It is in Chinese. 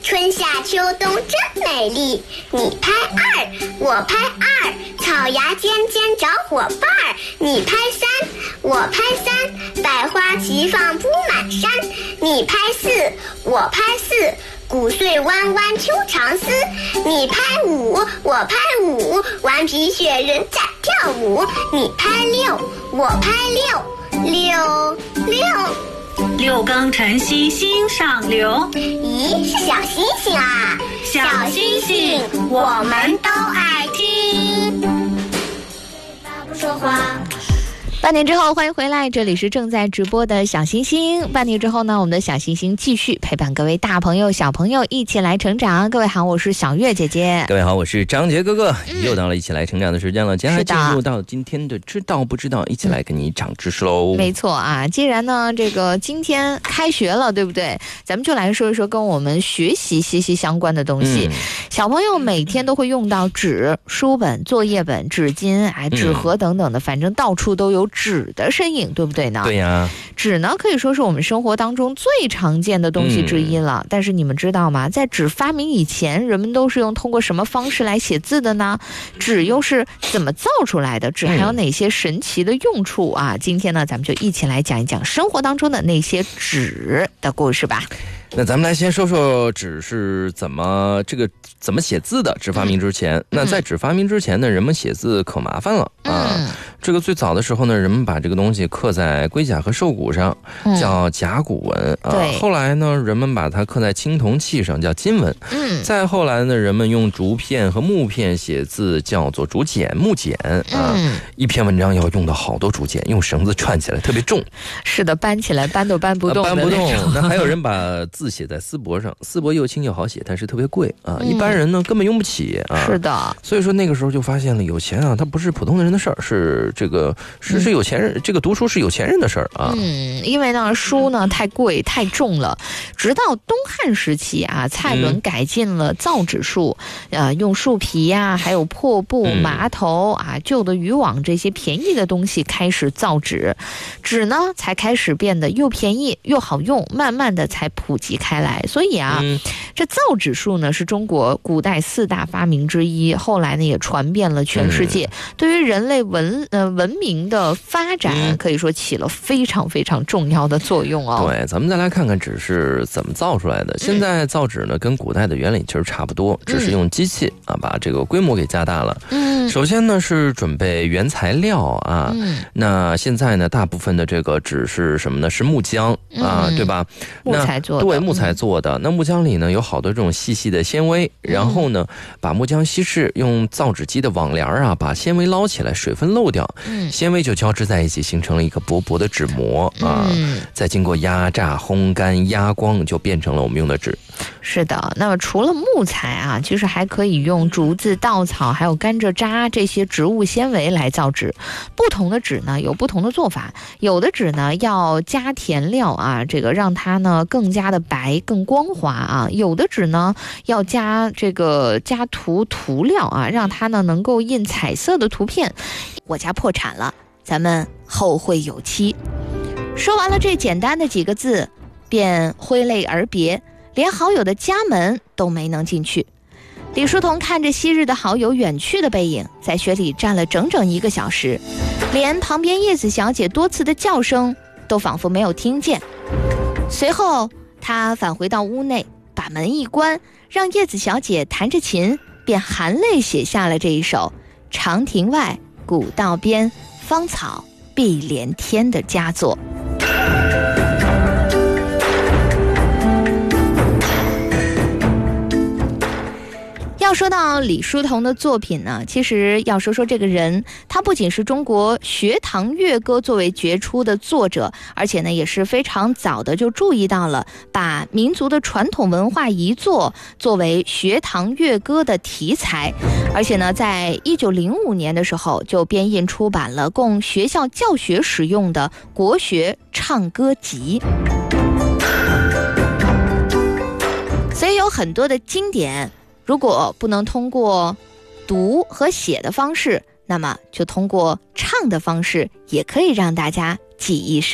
春夏秋冬真美丽。你拍二，我拍二，草芽尖尖找伙伴儿。你拍三，我拍三，百花齐放铺满山。你拍四，我拍四，谷穗弯弯秋长丝。你拍五，我拍五，顽皮雪人在跳舞。你拍六，我拍六， 六更晨曦心上流。 咦，是小星星啊！ 小星星，我们都爱听。 不说话。 半年之后欢迎回来，这里是正在直播的小星星。半年之后呢，我们的小星星继续陪伴各位大朋友小朋友一起来成长。各位好，我是小月姐姐。 各位好，我是张杰哥哥。又到了一起来成长的时间了，接下来进入到今天的知道不知道，一起来跟你长知识喽。 没错啊，既然呢这个今天开学了，对不对？咱们就来说一说跟我们学习息息相关的东西。小朋友每天都会用到纸、书本、作业本、纸巾、纸盒等等的，反正到处都有纸的身影，对不对呢？ 对呀， 纸呢可以说是我们生活当中最常见的东西之一了。但是你们知道吗？在纸发明以前，人们都是通过什么方式来写字的呢？纸又是怎么造出来的？纸还有哪些神奇的用处啊？今天呢，咱们就一起来讲一讲生活当中的那些纸的故事吧。 那咱们来先说说纸是怎么写字的。纸发明之前，那在纸发明之前呢，人们写字可麻烦了啊。这个最早的时候呢，人们把这个东西刻在龟甲和兽骨上，叫甲骨文啊。后来呢，人们把它刻在青铜器上，叫金文。再后来呢，人们用竹片和木片写字，叫做竹简、木简啊。一篇文章要用到好多竹简，用绳子串起来，特别重。 是的，搬起来搬都搬不动， 搬不动。那还有人把字写在丝帛上，丝帛又轻又好写，但是特别贵啊，一般人呢根本用不起啊。是的，所以说那个时候就发现了，有钱啊，它不是普通人的事儿，是有钱人，这个读书是有钱人的事儿啊。 因为呢书呢太贵太重了，直到东汉时期啊，蔡伦改进了造纸术，用树皮啊，还有破布、麻头啊、旧的渔网这些便宜的东西开始造纸，纸呢才开始变得又便宜又好用，慢慢的才普及开来。所以啊，这造纸术呢是中国古代4大发明之一，后来呢也传遍了全世界，对于人类文明的发展可以说起了非常非常重要的作用哦。 对，咱们再来看看纸是怎么造出来的。现在造纸呢跟古代的原理其实差不多，只是用机器啊把这个规模给加大了。首先呢是准备原材料啊，那现在呢大部分的这个纸是什么呢？是木浆啊，对吧？ 木材做的。 对，木材做的。那木浆里呢有好多这种细细的纤维，然后呢把木浆稀释，用造纸机的网帘啊把纤维捞起来，水分漏掉，纤维就交织在一起，形成了一个薄薄的纸膜啊。再经过压榨、烘干、压光，就变成了我们用的纸。 是的，那么除了木材啊，其实还可以用竹子、稻草还有甘蔗渣这些植物纤维来造纸。不同的纸呢有不同的做法，有的纸呢要加填料啊，这个让它呢更加的白更光滑啊，有的纸呢要加涂料啊，让它呢能够印彩色的图片。我家破产了，咱们后会有期。说完了这简单的几个字，便挥泪而别，连好友的家门都没能进去。李叔同看着昔日的好友远去的背影，在雪里站了整整1个小时，连旁边叶子小姐多次的叫声都仿佛没有听见。随后他返回到屋内，把门一关，让叶子小姐弹着琴，便含泪写下了这一首长亭外古道边，芳草碧连天的佳作。要说到李叔同的作品呢，其实要说说这个人，他不仅是中国学堂乐歌作为杰出的作者，而且呢也是非常早的就注意到了把民族的传统文化遗作作为学堂乐歌的题材，而且呢在1905年的时候就编印出版了供学校教学使用的国学唱歌集。所以有很多的经典，如果不能通过读和写的方式，那么就通过唱的方式，也可以让大家记忆深。